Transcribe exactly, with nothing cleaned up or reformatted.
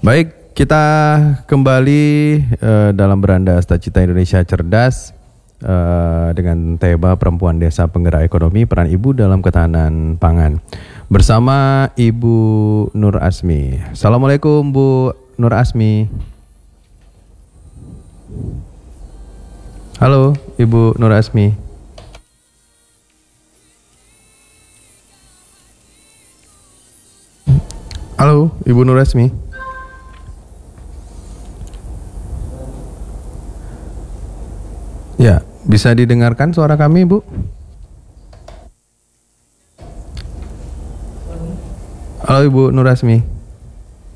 Baik, kita kembali uh, dalam Beranda Cita-Cita Indonesia Cerdas uh, dengan tema Perempuan Desa Penggerak Ekonomi, Peran Ibu dalam Ketahanan Pangan. Bersama Ibu Nur Asmi. Assalamualaikum Bu Nur Asmi. Halo Ibu Nur Asmi. Halo Ibu Nur Asmi. Ya, bisa didengarkan suara kami, Bu? Halo Ibu Nur Asmi.